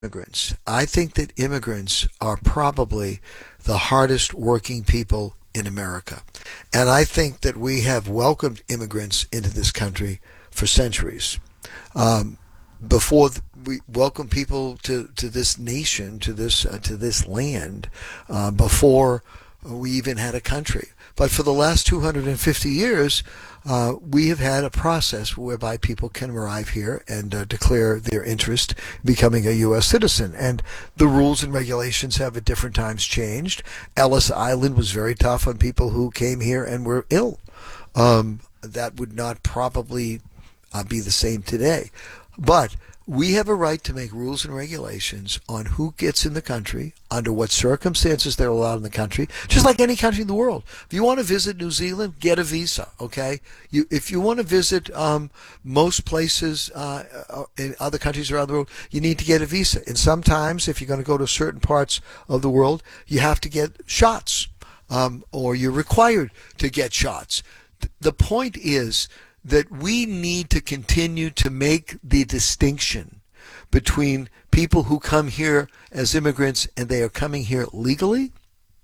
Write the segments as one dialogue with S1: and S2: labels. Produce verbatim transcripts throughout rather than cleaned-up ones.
S1: immigrants. I think that immigrants are probably the hardest working people in America. And I think that we have welcomed immigrants into this country for centuries. Um, before we welcome people to, to this nation, to this uh, to this land, uh, before we even had a country. But for the last two hundred fifty years, uh, we have had a process whereby people can arrive here and uh, declare their interest in becoming a U S citizen. And the rules and regulations have at different times changed. Ellis Island was very tough on people who came here and were ill. Um, that would not probably uh, be the same today. But we have a right to make rules and regulations on who gets in the country, under what circumstances they're allowed in the country, just like any country in the world. If you want to visit New Zealand, get a visa, okay? You, if you want to visit um, most places uh, in other countries around the world, you need to get a visa. And sometimes, if you're going to go to certain parts of the world, you have to get shots, um, or you're required to get shots. The point is that we need to continue to make the distinction between people who come here as immigrants and they are coming here legally,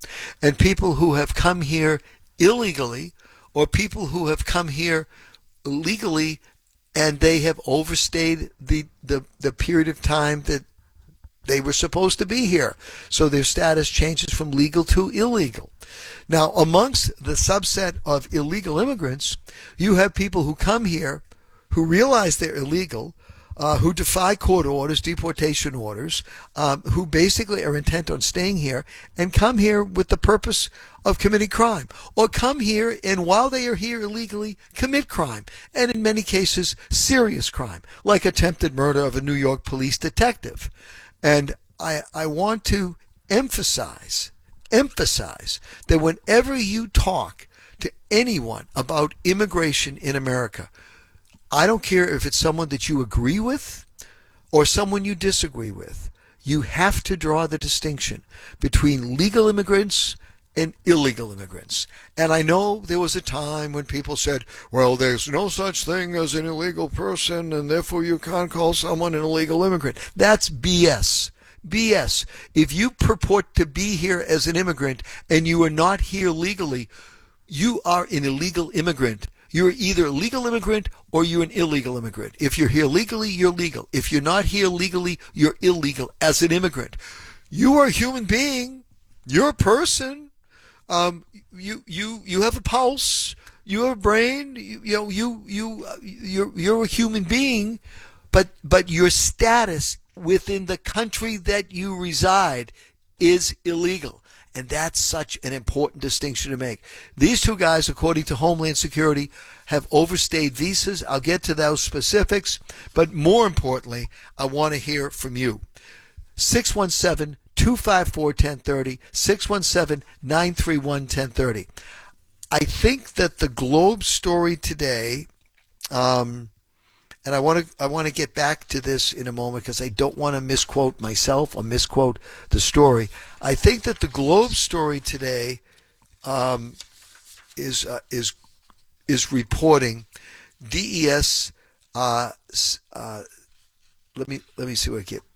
S1: and people who have come here illegally, or people who have come here legally and they have overstayed the, the, the period of time that they were supposed to be here. So their status changes from legal to illegal. Now, amongst the subset of illegal immigrants, you have people who come here, who realize they're illegal, uh, who defy court orders, deportation orders, um, who basically are intent on staying here and come here with the purpose of committing crime, or come here and while they are here illegally commit crime, and in many cases serious crime, like attempted murder of a New York police detective. And I, I want to emphasize emphasize that whenever you talk to anyone about immigration in America, I don't care if it's someone that you agree with or someone you disagree with, you have to draw the distinction between legal immigrants and illegal immigrants. And I know there was a time when people said, well, there's no such thing as an illegal person and therefore you can't call someone an illegal immigrant. That's B S. B S. If you purport to be here as an immigrant and you are not here legally, you are an illegal immigrant. You're either a legal immigrant or you're an illegal immigrant. If you're here legally, you're legal. If you're not here legally, you're illegal as an immigrant. You are a human being. You're a person. Um, you you you have a pulse. You have a brain. You, you know you you uh, you're you're a human being, but but your status within the country that you reside is illegal. And that's such an important distinction to make. These two guys, according to Homeland Security, have overstayed visas. I'll get to those specifics. But more importantly, I want to hear from you. six one seven, two five four, one zero three zero, six one seven, nine three one, one zero three zero. I think that the Globe story today, um, and I want to I want to get back to this in a moment because I don't want to misquote myself or misquote the story. I think that the Globe story today um, is uh, is is reporting D E S. Uh, uh, let me let me see what I get.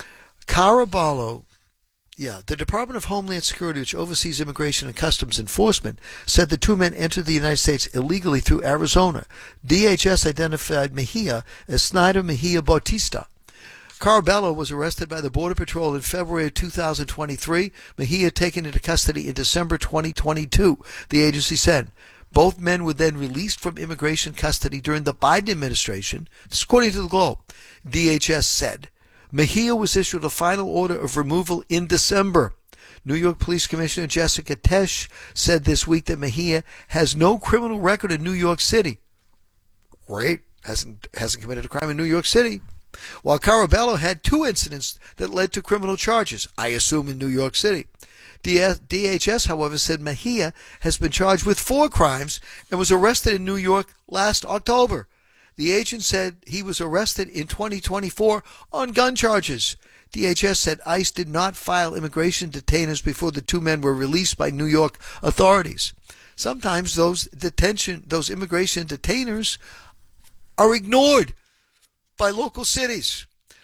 S1: Caraballo. Yeah, the Department of Homeland Security, which oversees immigration and customs enforcement, said the two men entered the United States illegally through Arizona. D H S identified Mejia as Snyder Mejia Bautista. Caraballo was arrested by the Border Patrol in February of two thousand twenty-three. Mejia taken into custody in December twenty twenty-two, the agency said. Both men were then released from immigration custody during the Biden administration, according to the Globe. D H S said. Mejia was issued a final order of removal in December. New York Police Commissioner Jessica Tesh said this week that Mejia has no criminal record in New York City. Great. Hasn't, hasn't committed a crime in New York City. While Caraballo had two incidents that led to criminal charges, I assume in New York City. D H S, however, said Mejia has been charged with four crimes and was arrested in New York last October. The agent said he was arrested in twenty twenty-four on gun charges. D H S said ICE did not file immigration detainers before the two men were released by New York authorities. Sometimes those detention, those immigration detainers are ignored by local cities.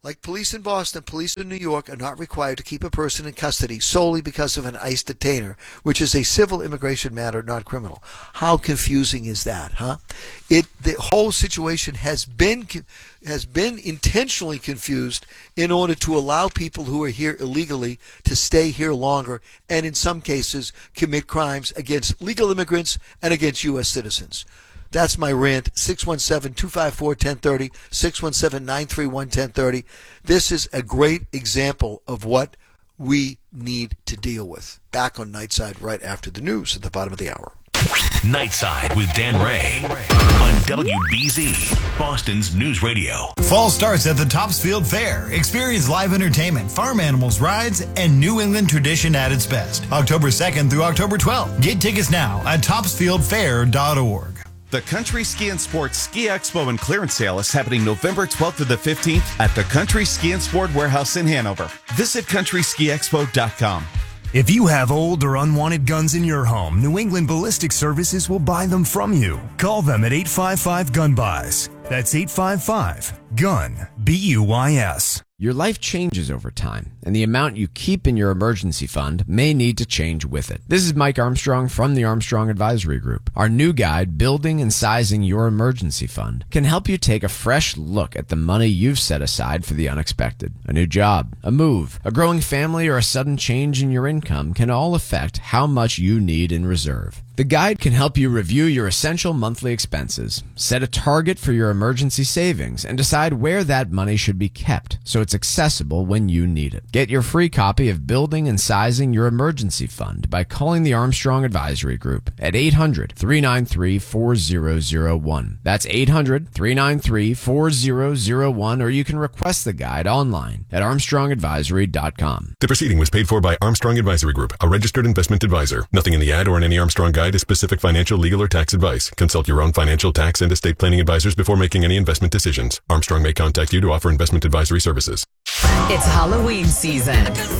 S1: Like police in Boston, police in New York are not required to keep a person in custody solely because of an ICE detainer, which is a civil immigration matter, not criminal. How confusing is that, huh? It the whole situation has been has been intentionally confused in order to allow people who are here illegally to stay here longer and in some cases commit crimes against legal immigrants and against U S citizens. That's my rant. six one seven, two five four, one zero three zero, six one seven, nine three one, one zero three zero. This is a great example of what we need to deal with. Back on Nightside right after the news at the bottom of the hour.
S2: Nightside with Dan Ray on W B Z, Boston's News Radio.
S3: Fall starts at the Topsfield Fair. Experience live entertainment, farm animals, rides, and New England tradition at its best. October second through October twelfth. Get tickets now at topsfield fair dot org.
S4: The Country Ski and Sports Ski Expo and Clearance Sale is happening November twelfth to the fifteenth at the Country Ski and Sport Warehouse in Hanover. Visit country ski expo dot com.
S5: If you have old or unwanted guns in your home, New England Ballistic Services will buy them from you. Call them at eight five five, gun buys. That's eight five five, gun, B U Y S.
S6: Your life changes over time, and the amount you keep in your emergency fund may need to change with it. This is Mike Armstrong from the Armstrong Advisory Group. Our new guide, Building and Sizing Your Emergency Fund, can help you take a fresh look at the money you've set aside for the unexpected. A new job, a move, a growing family, or a sudden change in your income can all affect how much you need in reserve. The guide can help you review your essential monthly expenses, set a target for your emergency savings, and decide where that money should be kept so it's accessible when you need it. Get your free copy of Building and Sizing Your Emergency Fund by calling the Armstrong Advisory Group at eight hundred, three nine three, four zero zero one. That's eight hundred, three nine three, four zero zero one, or you can request the guide online at armstrong advisory dot com.
S7: The proceeding was paid for by Armstrong Advisory Group, a registered investment advisor. Nothing in the ad or in any Armstrong guide is specific financial, legal, or tax advice. Consult your own financial, tax, and estate planning advisors before making any investment decisions. Armstrong may contact you to offer investment advisory services.
S8: It's Halloween season.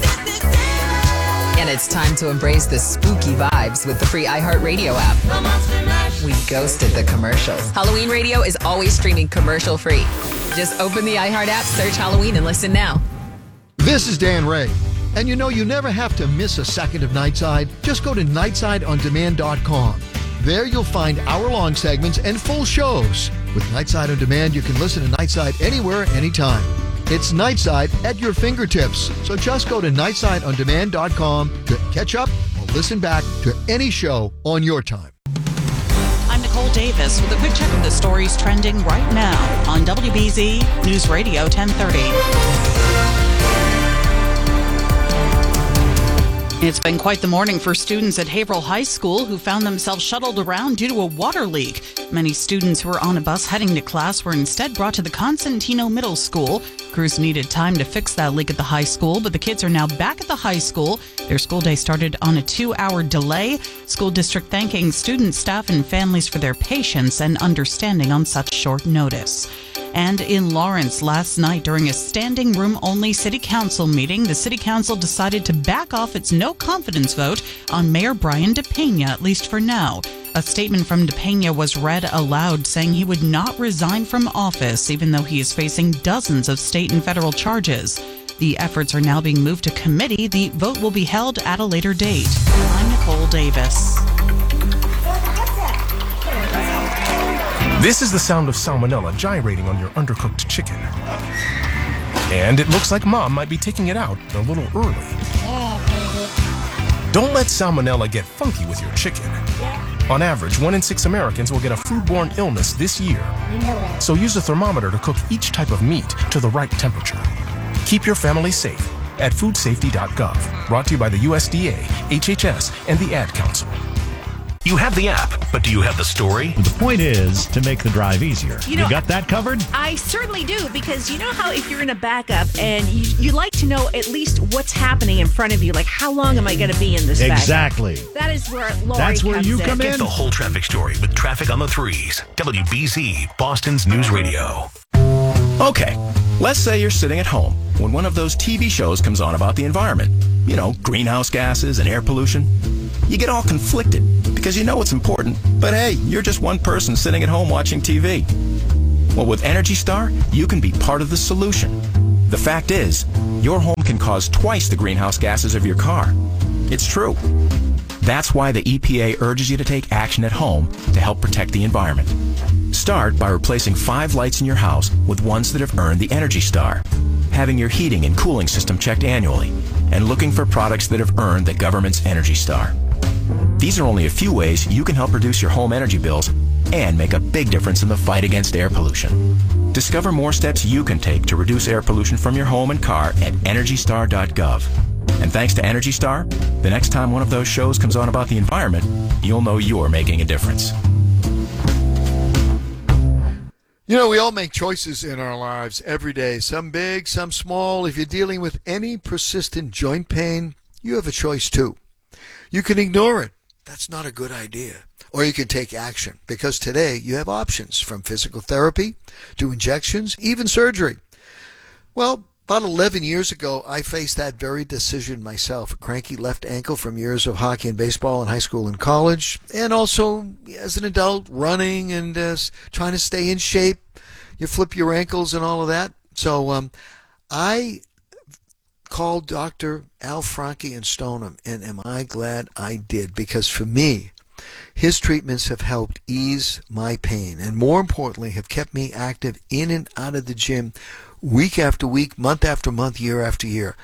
S8: And it's time to embrace the spooky vibes with the free iHeartRadio app. We ghosted the commercials. Halloween Radio is always streaming commercial free. Just open the iHeart app, search Halloween, and listen now.
S1: This is Dan Ray. And you know, you never have to miss a second of Nightside. Just go to nightside on demand dot com. There you'll find hour-long segments and full shows. With Nightside On Demand, you can listen to Nightside anywhere, anytime. It's Nightside at your fingertips. So just go to nightside on demand dot com to catch up or listen back to any show on your time.
S9: I'm Nicole Davis with a quick check of the stories trending right now on W B Z News Radio ten thirty. It's been quite the morning for students at Haverhill High School who found themselves shuttled around due to a water leak. Many students who were on a bus heading to class were instead brought to the Constantino Middle School. Crews needed time to fix that leak at the high school, but the kids are now back at the high school. Their school day started on a two-hour delay. School district thanking students, staff, and families for their patience and understanding on such short notice. And in Lawrence last night, during a standing room only city council meeting, the city council decided to back off its no confidence vote on Mayor Brian DePena, at least for now. A statement from DePena was read aloud saying he would not resign from office, even though he is facing dozens of state and federal charges. The efforts are now being moved to committee. The vote will be held at a later date. I'm Nicole Davis.
S5: This is the sound of salmonella gyrating on your undercooked chicken. And it looks like Mom might be taking it out a little early. Don't let salmonella get funky with your chicken. On average, one in six Americans will get a foodborne illness this year. So use a thermometer to cook each type of meat to the right temperature. Keep your family safe at food safety dot gov. Brought to you by the U S D A, H H S, and the Ad Council.
S2: You have the app, but do you have the story?
S10: The point is to make the drive easier. You, know, you got that covered?
S11: I certainly do, because you know how if you're in a backup and you, you like to know at least what's happening in front of you, like how long am I going to be in this
S10: exactly.
S11: backup? Exactly. That is where Lori
S10: That's where
S11: comes
S10: you
S11: in.
S10: come in.
S2: Get the whole traffic story with Traffic on the Threes. W B Z, Boston's News Radio.
S12: Okay, let's say you're sitting at home when one of those T V shows comes on about the environment. You know, greenhouse gases and air pollution. You get all conflicted because you know it's important, but hey, you're just one person sitting at home watching T V. Well, with Energy Star, you can be part of the solution. The fact is, your home can cause twice the greenhouse gases of your car. It's true. That's why the E P A urges you to take action at home to help protect the environment. Start by replacing five lights in your house with ones that have earned the Energy Star, having your heating and cooling system checked annually, and looking for products that have earned the government's Energy Star. These are only a few ways you can help reduce your home energy bills and make a big difference in the fight against air pollution. Discover more steps you can take to reduce air pollution from your home and car at energy star dot gov. And thanks to Energy Star, the next time one of those shows comes on about the environment, you'll know you're making a difference.
S1: You know, we all make choices in our lives every day, some big, some small. If you're dealing with any persistent joint pain, you have a choice too. You can ignore it. That's not a good idea. Or you can take action, because today you have options from physical therapy to injections, even surgery. Well, about eleven years ago, I faced that very decision myself. A cranky left ankle from years of hockey and baseball in high school and college, and also as an adult running and uh, trying to stay in shape. You flip your ankles and all of that. So um, I called Doctor Al Franke in Stoneham, and am I glad I did, because for me, his treatments have helped ease my pain, and more importantly, have kept me active in and out of the gym week after week, month after month, year after year.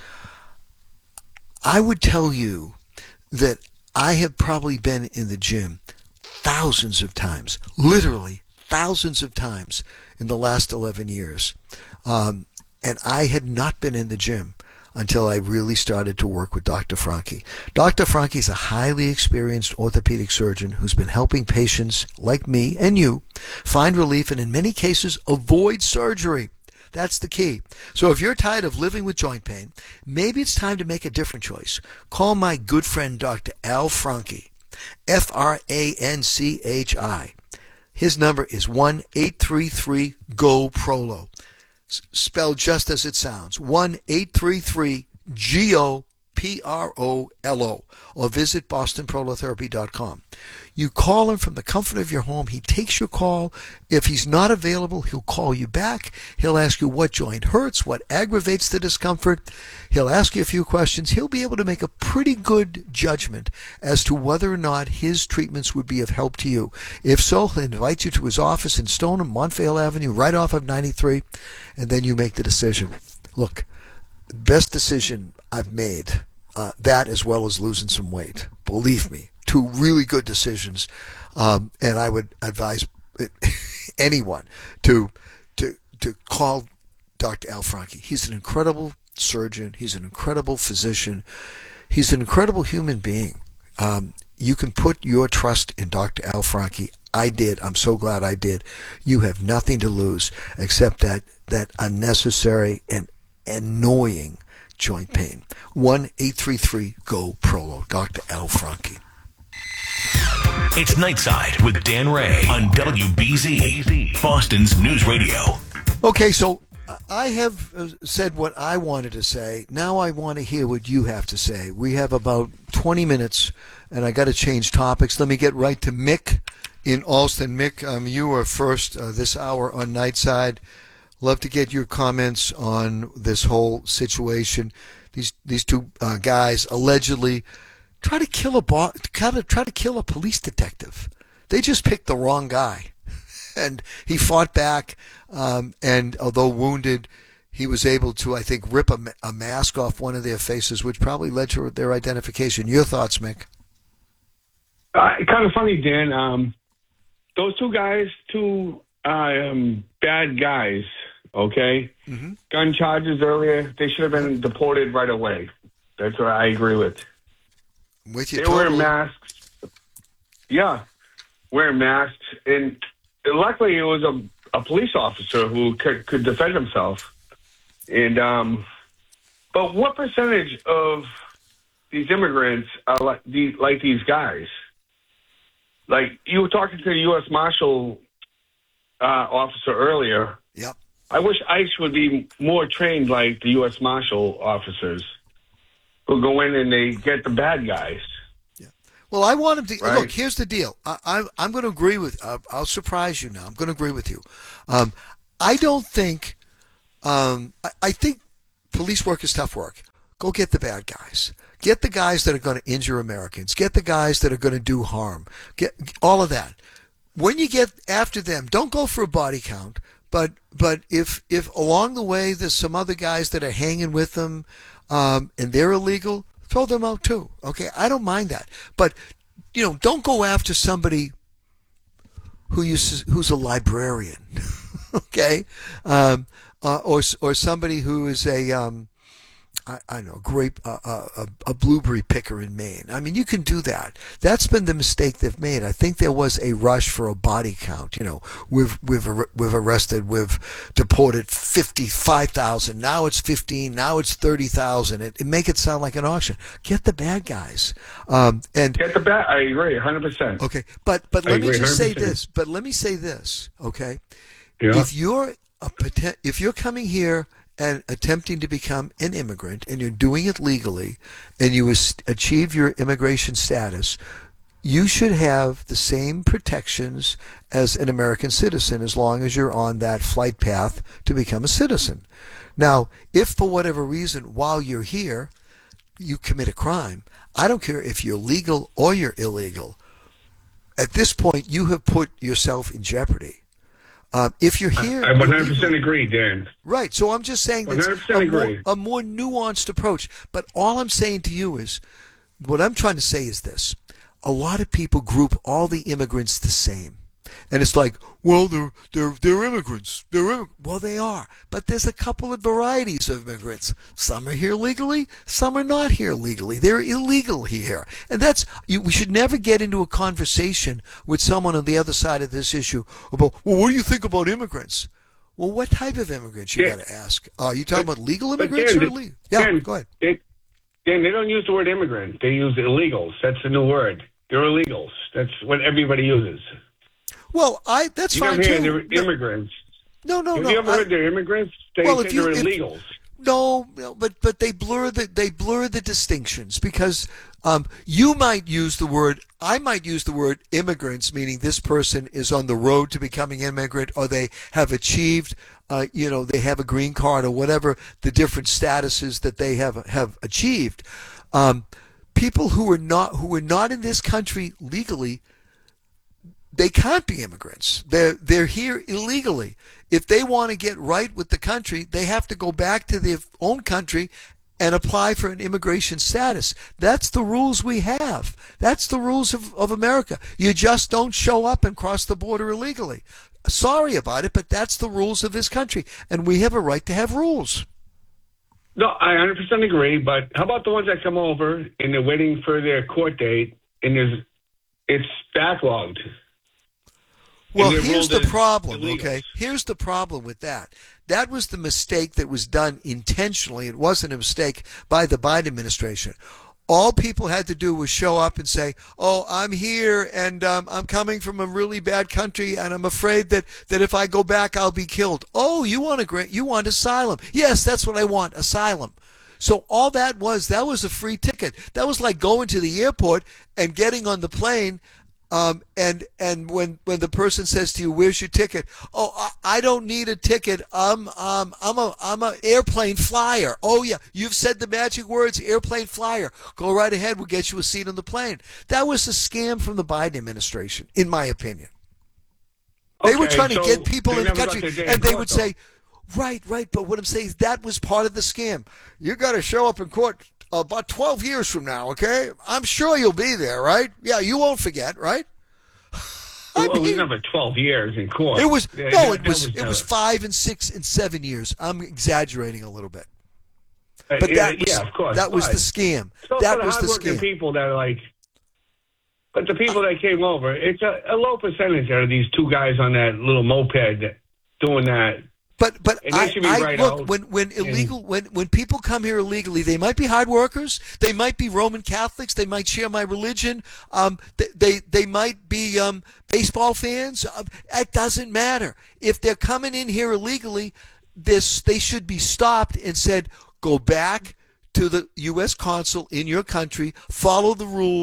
S1: I would tell you that I have probably been in the gym thousands of times, literally thousands of times in the last eleven years. Um, and I had not been in the gym until I really started to work with Doctor Franke. Doctor Franke is a highly experienced orthopedic surgeon who's been helping patients like me and you find relief and in many cases avoid surgery. That's the key. So if you're tired of living with joint pain, maybe it's time to make a different choice. Call my good friend Doctor Al Franke, F R A N C H I. His number is one eight three three G O P R O L O. Spelled just as it sounds, one eight three three G O P R O L O, or visit boston prolotherapy dot com. You call him from the comfort of your home. He takes your call. If he's not available, he'll call you back. He'll ask you what joint hurts, what aggravates the discomfort. He'll ask you a few questions. He'll be able to make a pretty good judgment as to whether or not his treatments would be of help to you. If so, he'll invite you to his office in Stoneham, Montvale Avenue, right off of ninety-three, and then you make the decision. Look, best decision I've made, uh, that as well as losing some weight. Believe me. Two really good decisions, um, and I would advise anyone to to to call Doctor Al Franke. He's an incredible surgeon. He's an incredible physician. He's an incredible human being. Um, you can put your trust in Doctor Al Franke. I did. I'm so glad I did. You have nothing to lose except that that unnecessary and annoying joint pain. one eight three three G O P R O L O. Doctor Al Franke.
S2: It's Nightside with Dan Ray on W B Z, Boston's News Radio.
S1: Okay, so I have said what I wanted to say. Now I want to hear what you have to say. We have about twenty minutes, and I got to change topics. Let me get right to Mick in Alston. Mick, um, you are first uh, this hour on Nightside. Love to get your comments on this whole situation. These these two uh, guys allegedly try to kill a bo- try to try to kill a police detective. They just picked the wrong guy, and he fought back. Um, and although wounded, he was able to, I think, rip a, a mask off one of their faces, which probably led to their identification. Your thoughts, Mick?
S13: Uh, kind of funny, Dan. Um, those two guys, two um, bad guys. Okay, mm-hmm. Gun charges earlier. They should have been deported right away. That's what I agree with.
S1: With you,
S13: they
S1: totally.
S13: wear masks. Yeah, wearing masks, and luckily it was a, a police officer who could, could defend himself. And um, but what percentage of these immigrants are like these, like these guys? Like you were talking to the U S Marshal uh, officer earlier.
S1: Yep.
S13: I wish ICE would be more trained like the U S Marshal officers who go in and they get the bad guys.
S1: Yeah. Well, I want him to
S13: right?
S1: look. Here's the deal. I, I, I'm going to agree with. Uh, I'll surprise you now. I'm going to agree with you. Um, I don't think. Um, I, I think police work is tough work. Go get the bad guys. Get the guys that are going to injure Americans. Get the guys that are going to do harm. Get all of that. When you get after them, don't go for a body count. But but if if along the way there's some other guys that are hanging with them, um, and they're illegal, throw them out too. Okay, I don't mind that. But you know, don't go after somebody who you who's a librarian, okay, um, uh, or or somebody who is a um, I, I don't know, grape, uh, uh, a, a blueberry picker in Maine. I mean, you can do that. That's been the mistake they've made. I think there was a rush for a body count. You know, we've we've we've arrested, we've deported fifty-five thousand. Now it's fifteen. Now it's thirty thousand. It, it make it sound like an auction. Get the bad guys. Um, and
S13: get the bad. I agree, one hundred percent.
S1: Okay, but but let
S13: I
S1: me
S13: agree,
S1: just say
S13: one hundred percent.
S1: this. But let me say this. Okay,
S13: yeah.
S1: if you're a poten- if you're coming here and attempting to become an immigrant, and you're doing it legally, and you achieve your immigration status, you should have the same protections as an American citizen as long as you're on that flight path to become a citizen. Now, if for whatever reason while you're here you commit a crime, I don't care if you're legal or you're illegal. At this point, you have put yourself in jeopardy. Um, if you're here,
S13: I one hundred percent agree, Dan.
S1: Right. So I'm just saying that's a more, a more nuanced approach. But all I'm saying to you is, what I'm trying to say is this. A lot of people group all the immigrants the same. And it's like, well, they're they're they're immigrants. They're immig-. Well, they are. But there's a couple of varieties of immigrants. Some are here legally. Some are not here legally. They're illegal here. And that's you, we should never get into a conversation with someone on the other side of this issue about, well, what do you think about immigrants? Well, what type of immigrants you
S13: Yeah.
S1: got to ask? Are uh, you talking
S13: But-
S1: about legal
S13: but
S1: immigrants
S13: Dan,
S1: or illegal? Yeah,
S13: Dan,
S1: go ahead.
S13: They, Dan, they don't use the word immigrant. They use illegals. That's the new word. They're illegals. That's what everybody uses.
S1: Well, I that's
S13: you
S1: fine
S13: never hear
S1: too.
S13: they're immigrants.
S1: No, no,
S13: Have
S1: no.
S13: you ever
S1: I-
S13: heard they're immigrants? They
S1: Well,
S13: say
S1: if you-
S13: they're
S1: if-
S13: illegals.
S1: No, no, but but they blur the they blur the distinctions because um, you might use the word I might use the word immigrants, meaning this person is on the road to becoming immigrant, or they have achieved, uh, you know, they have a green card or whatever the different statuses that they have have achieved. Um, people who are not who are not in this country legally, they can't be immigrants. They're they're here illegally. If they want to get right with the country, they have to go back to their own country and apply for an immigration status. That's the rules we have. That's the rules of, of America. You just don't show up and cross the border illegally. Sorry about it, but that's the rules of this country, and we have a right to have rules.
S13: No, I one hundred percent agree, but how about the ones that come over and they're waiting for their court date and there's it's backlogged?
S1: Well,
S13: And they're
S1: here's
S13: ruled
S1: the
S13: as
S1: problem,
S13: illegals.
S1: okay? Here's the problem with that. That was the mistake that was done intentionally. It wasn't a mistake by the Biden administration. All people had to do was show up and say, oh, I'm here and um, I'm coming from a really bad country and I'm afraid that, that if I go back, I'll be killed. Oh, you want a grant? You want asylum. Yes, that's what I want, asylum. So all that was, that was a free ticket. That was like going to the airport and getting on the plane. Um, and and when, when the person says to you, "Where's your ticket?" Oh, I, I don't need a ticket. I'm um I'm a I'm a airplane flyer. Oh yeah, you've said the magic words, airplane flyer. Go right ahead. We'll get you a seat on the plane. That was a scam from the Biden administration, in my opinion. They were
S13: Okay,
S1: trying to
S13: so
S1: get people
S13: they
S1: in the
S13: never got
S1: country,
S13: their day in
S1: and they
S13: court,
S1: would
S13: though.
S1: say, "Right, right." But what I'm saying is that was part of the scam. You got to show up in court about twelve years from now, okay? I'm sure you'll be there, right? Yeah, you won't forget, right?
S13: Well, it was never twelve years in court.
S1: It was
S13: Yeah,
S1: no,
S13: that-
S1: it was
S13: that
S1: it was
S13: never-
S1: five and six and seven years. I'm exaggerating a little bit,
S13: Uh,
S1: but
S13: yeah,
S1: that was
S13: yeah, of course.
S1: that was
S13: But
S1: the scam.
S13: So
S1: That
S13: for the
S1: was the
S13: hardworking
S1: scam.
S13: people that are like, but the people that came over, it's a, a low percentage out of these two guys on that little moped doing that.
S1: But but
S13: And they
S1: I,
S13: should be
S1: I
S13: right
S1: look
S13: out.
S1: when when illegal when when people come here illegally, they might be hard workers, they might be Roman Catholics, they might share my religion, um, they they, they might be um, baseball fans. Uh, it doesn't matter if they're coming in here illegally. This they should be stopped and said, go back to the U S consul in your country, follow the rules.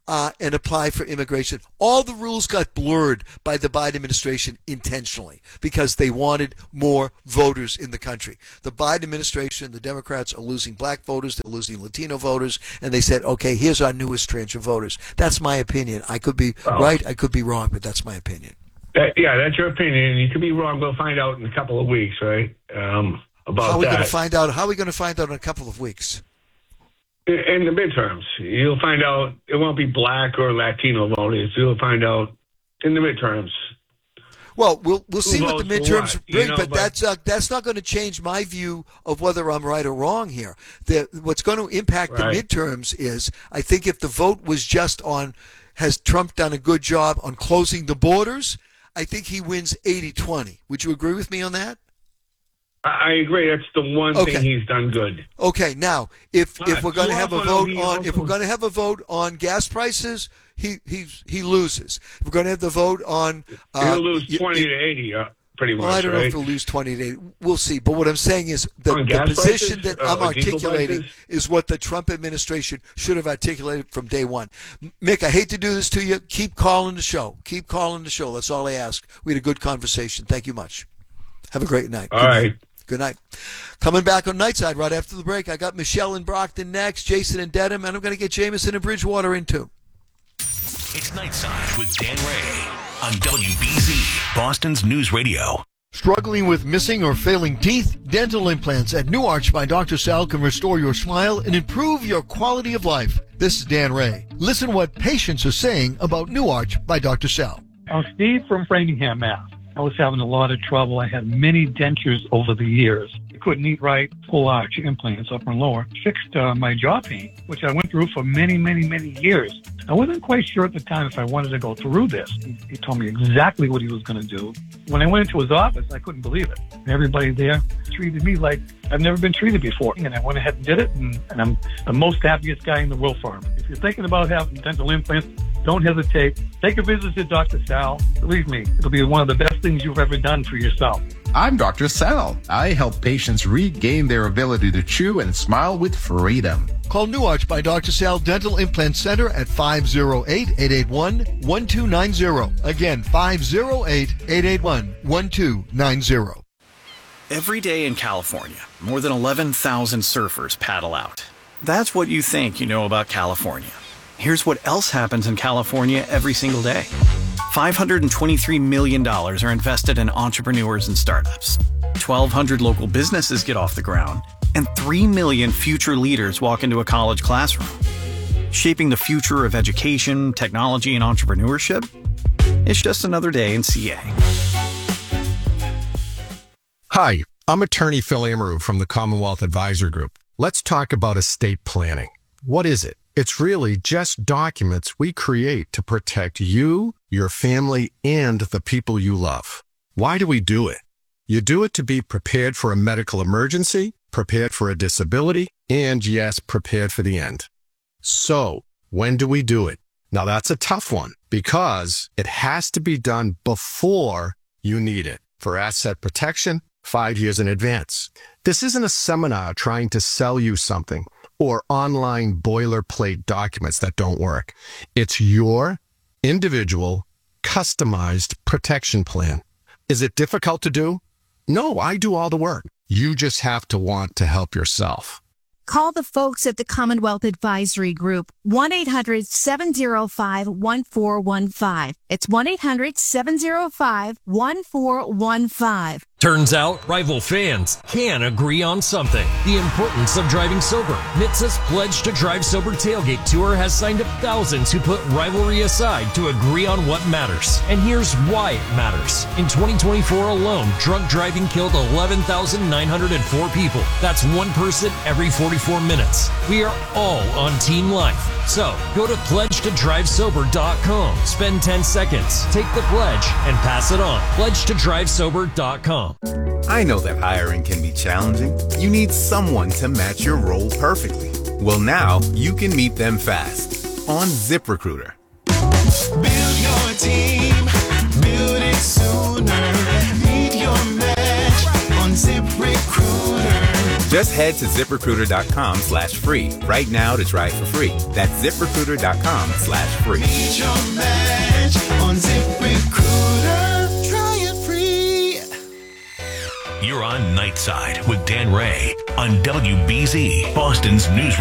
S1: uh, and apply for immigration. All the rules got blurred by the Biden administration intentionally because they wanted more voters in the country. The Biden administration, the Democrats are losing black voters, they're losing Latino voters, and they said, okay, here's our newest tranche of voters. That's my opinion. I could be
S13: oh.
S1: right, I could be wrong, but that's my opinion.
S13: That, yeah, that's your opinion. You could be wrong. We'll find out in a couple of weeks, right? Um, about
S1: how are we
S13: that.
S1: going to find out? How are we going to find out in a couple of weeks?
S13: In, in the midterms, you'll find out. It won't be black or Latino voters. You'll find out in the midterms.
S1: Well, we'll we'll see
S13: Who
S1: what the
S13: votes for
S1: midterms
S13: what,
S1: bring,
S13: you know,
S1: but,
S13: but-
S1: that's uh, that's not going to change my view of whether I'm right or wrong here. The, what's going to impact
S13: Right.
S1: the midterms is, I think, if the vote was just on, has Trump done a good job on closing the borders? I think he wins eighty twenty. Would you agree with me on that?
S13: I, I agree. That's the one
S1: Okay.
S13: thing he's done good.
S1: Okay, now if
S13: But
S1: if we're going to
S13: you
S1: have a
S13: also know
S1: vote
S13: he
S1: on if
S13: also-
S1: we're going to have a vote on gas prices, he he he loses. If we're going to have the vote on, uh,
S13: He'll lose
S1: y-
S13: twenty to eighty, uh, pretty much.
S1: Well, I don't know
S13: right?
S1: if he'll lose twenty to eighty. We'll see. But what I'm saying is the,
S13: On
S1: the
S13: gas
S1: position
S13: prices?
S1: that
S13: Uh,
S1: I'm
S13: or diesel
S1: articulating
S13: prices?
S1: is what the Trump administration should have articulated from day one. M- Mick, I hate to do this to you. Keep calling the show. Keep calling the show. That's all I ask. We had a good conversation. Thank you much. Have a great night.
S13: All
S1: Good
S13: right.
S1: night. Good night. Coming back on Nightside right after the break. I got Michelle in Brockton next, Jason in Dedham, and I'm going to get Jameson and Bridgewater in too.
S2: It's Nightside with Dan Ray on W B Z, Boston's News Radio.
S1: Struggling with missing or failing teeth? Dental implants at New Arch by Doctor Sal can restore your smile and improve your quality of life. This is Dan Ray. Listen what patients are saying about New Arch by Doctor Sal.
S14: I'm Steve from Framingham, Mass. I was having a lot of trouble. I had many dentures over the years. I couldn't eat right, full arch implants, upper and lower. Fixed uh, my jaw pain, which I went through for many, many, many years. I wasn't quite sure at the time if I wanted to go through this. He, he told me exactly what he was going to do. When I went into his office, I couldn't believe it. Everybody there treated me like I've never been treated before. And I went ahead and did it, and, and I'm the most happiest guy in the world for him. If you're thinking about having dental implants, don't hesitate. Take a visit to Doctor Sal. Believe me, it'll be one of the best things you've ever done for yourself.
S15: I'm Doctor Sal. I help patients regain their ability to chew and smile with freedom.
S1: Call New Arch by Doctor Sal Dental Implant Center at five oh eight, eight eight one, one two nine zero. Again, five oh eight, eight eight one, one two nine zero.
S16: Every day in California, more than eleven thousand surfers paddle out. That's what you think you know about California. Here's what else happens in California every single day. five hundred twenty-three million dollars are invested in entrepreneurs and startups. twelve hundred local businesses get off the ground, and three million future leaders walk into a college classroom. Shaping the future of education, technology, and entrepreneurship? It's just another day in C A.
S17: Hi, I'm attorney Phil Amaru from the Commonwealth Advisory Group. Let's talk about estate planning. What is it? It's really just documents we create to protect you, your family, and the people you love. Why do we do it? You do it to be prepared for a medical emergency, prepared for a disability, and yes, prepared for the end. So, when do we do it? Now that's a tough one because it has to be done before you need it. For asset protection, five years in advance. This isn't a seminar trying to sell you something or online boilerplate documents that don't work. It's your individual, customized protection plan. Is it difficult to do? No, I do all the work. You just have to want to help yourself.
S18: Call the folks at the Commonwealth Advisory Group, one eight hundred, seven oh five, one four one five. It's one eight hundred, seven oh five, one four one five.
S19: Turns out, rival fans can agree on something. The importance of driving sober. N H T S A's Pledge to Drive Sober Tailgate Tour has signed up thousands who put rivalry aside to agree on what matters. And here's why it matters. In twenty twenty-four alone, drunk driving killed eleven thousand nine hundred four people. That's one person every forty-four minutes. We are all on Team Life. So, go to pledge to drive sober dot com. Spend ten seconds, take the pledge, and pass it on. pledge to drive sober dot com.
S20: I know that hiring can be challenging. You need someone to match your role perfectly. Well, now you can meet them fast on ZipRecruiter.
S21: Build your team, build it sooner. Meet your match on ZipRecruiter.
S20: Just head to ZipRecruiter.com slash free right now to try it for free. That's ZipRecruiter.com slash free.
S21: Meet your match on ZipRecruiter. Try it free.
S2: You're on Nightside with Dan Ray on W B Z, Boston's News